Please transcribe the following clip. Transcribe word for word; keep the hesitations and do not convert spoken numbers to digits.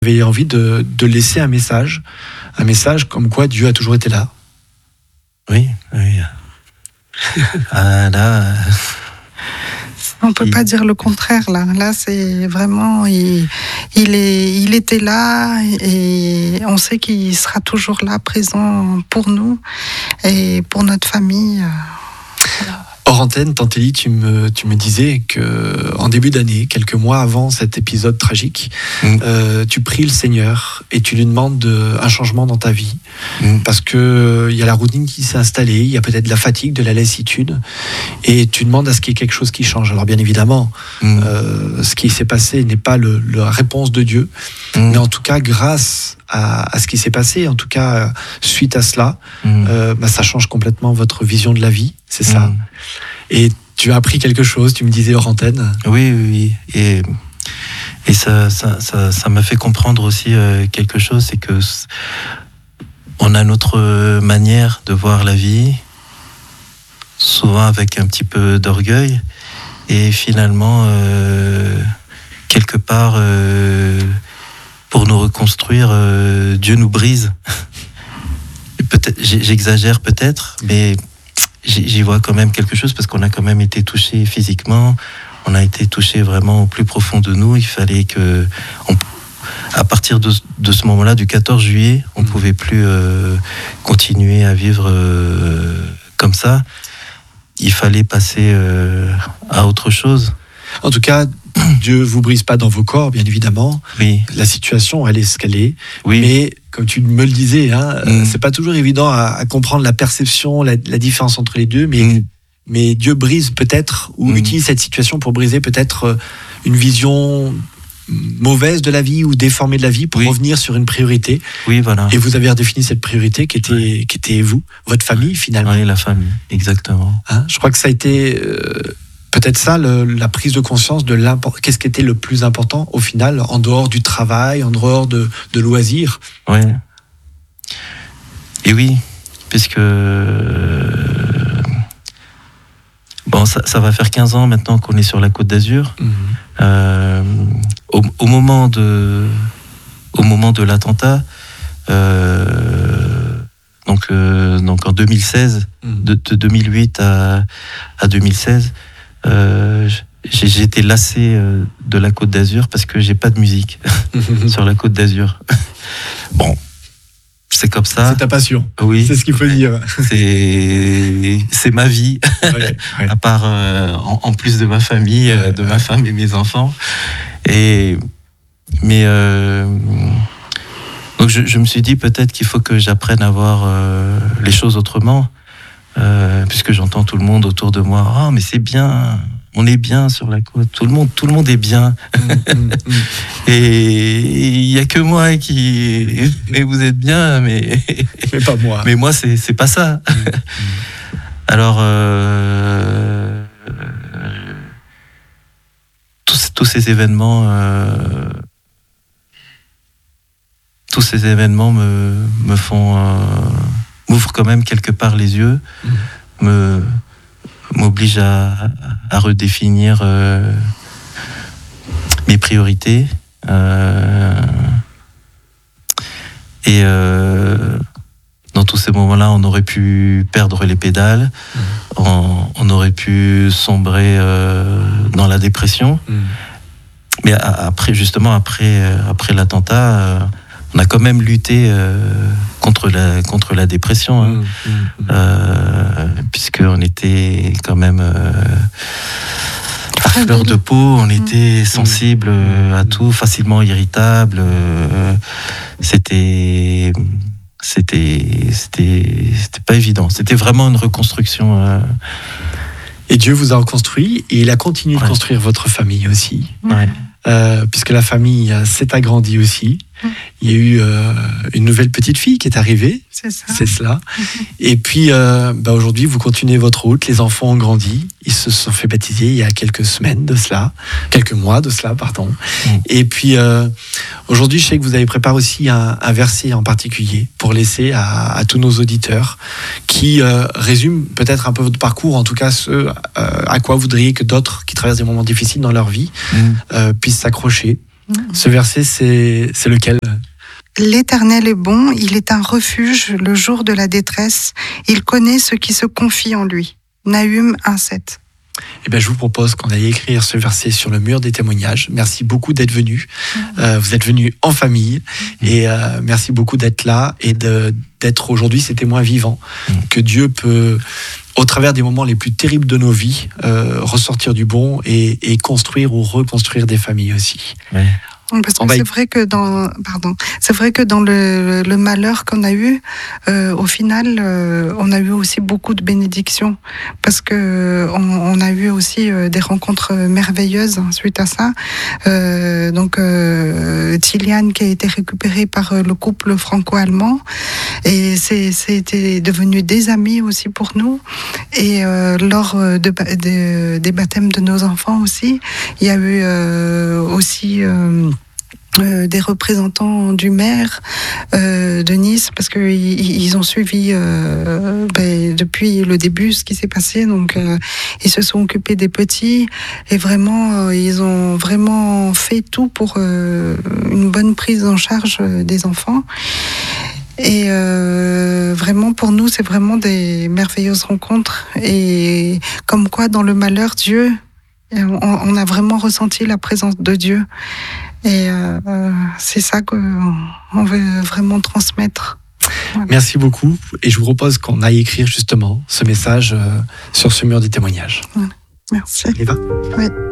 J'avais envie de, de laisser un message, un message comme quoi Dieu a toujours été là. Oui, oui. Ah, là, euh, On ne peut il- pas dire le contraire, là. Là, c'est vraiment... Il, il, est, il était là et on sait qu'il sera toujours là, présent pour nous et pour notre famille. Hors antenne, Tantelli, tu me, tu me disais que en début d'année, quelques mois avant cet épisode tragique, Mm. euh, tu pries le Seigneur et tu lui demandes de, un changement dans ta vie. Mm. Parce que euh, il y a la routine qui s'est installée, il y a peut-être de la fatigue, de la lassitude, et tu demandes à ce qu'il y ait quelque chose qui change. Alors bien évidemment, Mm. euh, ce qui s'est passé n'est pas le, la réponse de Dieu, Mm. mais en tout cas, grâce à, à ce qui s'est passé, en tout cas, euh, suite à cela, Mm. euh, bah, ça change complètement votre vision de la vie, c'est ça. Mm. Et tu as appris quelque chose, tu me disais hors antenne. Oui, oui, oui. Et, et ça, ça, ça, ça m'a fait comprendre aussi euh, quelque chose, c'est que c- on a notre manière de voir la vie, souvent avec un petit peu d'orgueil, et finalement, euh, quelque part, euh, pour nous reconstruire, euh, Dieu nous brise. Et peut-être, j'ai- j'exagère peut-être, mais j'y j'y vois quand même quelque chose parce qu'on a quand même été touché physiquement, on a été touché vraiment au plus profond de nous. Il fallait que, on- à partir de, de ce moment-là, du quatorze juillet, on ne Mmh. pouvait plus euh, continuer à vivre euh, comme ça. Il fallait passer euh, à autre chose. En tout cas, Dieu vous brise pas dans vos corps, bien évidemment. Oui, La situation, elle est ce qu'elle est. oui, Mais comme tu me le disais, hein, Mm. euh, c'est pas toujours évident à, à comprendre la perception, la, la différence entre les deux. Mais, Mm. mais Dieu brise peut-être, ou Mm. utilise cette situation pour briser peut-être euh, une vision mauvaise de la vie ou déformée de la vie pour Oui. revenir sur une priorité. oui, voilà. Et vous avez redéfini cette priorité qui était, qui était vous, votre famille finalement. Oui, la famille, exactement. Hein, je crois que ça a été euh, peut-être ça, le- la prise de conscience de l'import- qu'est-ce qui était le plus important au final, en dehors du travail, en dehors de, de loisirs. Ouais. Et oui, puisque euh, bon, ça, ça va faire quinze ans maintenant qu'on est sur la Côte d'Azur. Euh, au, au moment de, au moment de l'attentat, euh, donc, euh, donc en deux mille seize, de, de deux mille huit à, à deux mille seize, euh, j'ai, j'ai été lassé euh, de la Côte d'Azur parce que j'ai pas de musique sur la Côte d'Azur. Bon, c'est comme ça. C'est ta passion. Oui, C'est ce qu'il faut dire. c'est c'est ma vie. Ouais, ouais. À part euh, en, en plus de ma famille, euh, de ma femme et mes enfants. Et mais euh, donc je, je me suis dit peut-être qu'il faut que j'apprenne à voir euh, les choses autrement, euh, puisque j'entends tout le monde autour de moi. Ah, mais c'est bien, on est bien sur la côte. Tout le monde, tout le monde est bien. Mm, mm, mm. Et il y a que moi qui. Mais vous êtes bien, mais Mais pas moi. mais moi c'est c'est pas ça. Alors, euh, tous, tous ces événements, euh, tous ces événements me, me font, euh, m'ouvrent quand même quelque part les yeux, Mm. me, m'obligent à, à redéfinir euh, mes priorités. euh, et euh, dans tous ces moments-là, on aurait pu perdre les pédales, Mm. on, on aurait pu sombrer euh, dans la dépression. Mm. Mais a- après, justement, après, euh, après l'attentat, euh, on a quand même lutté euh, contre la, contre la dépression, hein, Mm, mm, mm. euh, puisqu'on était quand même euh, à fleur de peau, on était sensible euh, à tout, facilement irritable. euh, C'était, c'était, c'était, c'était pas évident. C'était vraiment une reconstruction. euh, Et Dieu vous a reconstruit et il a continué de Ouais. construire votre famille aussi. ouais. Euh, puisque la famille euh, s'est agrandie aussi. Il y a eu euh, une nouvelle petite fille qui est arrivée, C'est ça. c'est cela. Et puis euh, bah, aujourd'hui, vous continuez votre route, les enfants ont grandi, ils se sont fait baptiser il y a quelques semaines de cela, quelques mois de cela, pardon. Mm. Et puis euh, aujourd'hui, je sais que vous avez préparé aussi un, un verset en particulier pour laisser à, à tous nos auditeurs qui euh, résume peut-être un peu votre parcours, en tout cas ce euh, à quoi vous voudriez que d'autres qui traversent des moments difficiles dans leur vie Mm. euh, puissent s'accrocher. Ce verset, c'est, c'est lequel ? L'Éternel est bon, il est un refuge le jour de la détresse, il connaît ceux qui se confient en lui. Nahum un sept. Eh bien, je vous propose qu'on aille écrire ce verset sur le mur des témoignages. Merci beaucoup d'être venus. Euh, vous êtes venus en famille et euh, merci beaucoup d'être là et de, d'être aujourd'hui ces témoins vivants que Dieu peut, au travers des moments les plus terribles de nos vies, euh, ressortir du bon et, et construire ou reconstruire des familles aussi. Ouais. Parce que c'est vrai que dans, pardon, c'est vrai que dans le, le malheur qu'on a eu, euh, au final, euh, on a eu aussi beaucoup de bénédictions, parce que on, on a eu aussi euh, des rencontres merveilleuses suite à ça. Euh, donc, euh, Tiliane qui a été récupérée par le couple franco-allemand, et c'est, c'était devenu des amis aussi pour nous. Et euh, lors de, de, des baptêmes de nos enfants aussi, il y a eu euh, aussi euh, Euh, des représentants du maire euh, de Nice, parce qu'ils ils ont suivi euh, ben, depuis le début ce qui s'est passé, donc euh, ils se sont occupés des petits et vraiment euh, ils ont vraiment fait tout pour euh, une bonne prise en charge des enfants. Et euh, vraiment pour nous c'est vraiment des merveilleuses rencontres, et comme quoi dans le malheur Dieu, on, on a vraiment ressenti la présence de Dieu. Et euh, c'est ça qu'on veut vraiment transmettre. Voilà. Merci beaucoup. Et je vous propose qu'on aille écrire justement ce message sur ce mur des témoignages. Voilà. Merci. Eva ? Oui.